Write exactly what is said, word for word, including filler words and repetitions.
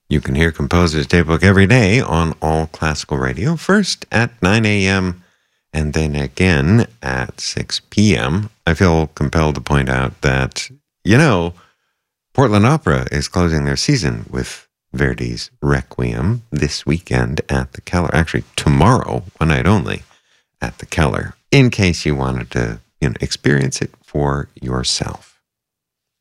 You can hear Composer's Daybook every day on All Classical Radio, first at nine a.m. and then again at six p.m. I feel compelled to point out that, you know, Portland Opera is closing their season with Verdi's Requiem this weekend at the Keller. Actually, tomorrow, one night only, at the Keller, in case you wanted to, you know, experience it for yourself.